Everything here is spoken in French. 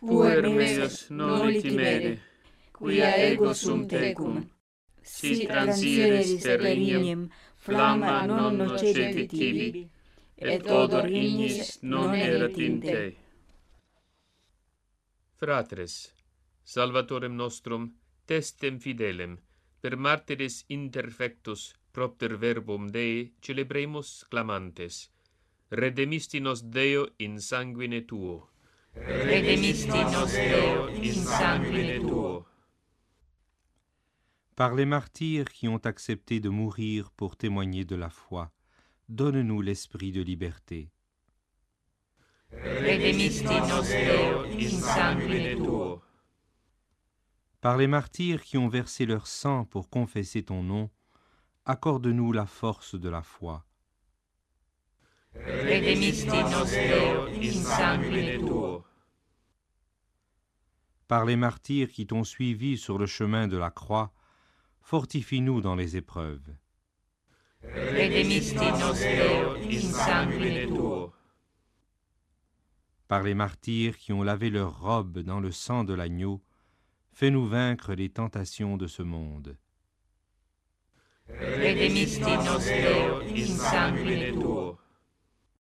puer meos noli timere, quia ego sum tecum, si transieris ter ignem, flamma non nocebit tibi, et odor ignis non erat in te. Fratres, Salvatorem nostrum, testem fidelem, per martyris interfectus propter verbum Dei celebremus clamantes, redemisti nos Deo in sanguine tuo. Redemisti nos Deo in sanguine tuo. Par les martyrs qui ont accepté de mourir pour témoigner de la foi, donne-nous l'esprit de liberté. Redemisti nos Deo in sanguine tuo. Par les martyrs qui ont versé leur sang pour confesser ton nom, accorde-nous la force de la foi. Redemisti nos Deo in sanguine tuo. Par les martyrs qui t'ont suivi sur le chemin de la croix, fortifie-nous dans les épreuves. Redemisti nos Deo in sanguine tuo. Par les martyrs qui ont lavé leurs robes dans le sang de l'agneau, fais-nous vaincre les tentations de ce monde. Redemisti nos Deo in sanguine tuo.